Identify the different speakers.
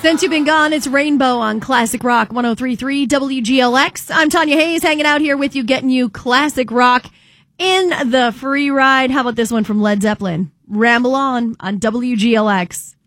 Speaker 1: Since you've been gone, it's Rainbow on Classic Rock 103.3 WGLX. I'm Tanya Hayes, hanging out here with you, getting you classic rock in the free ride. How about this one from Led Zeppelin? Ramble on WGLX.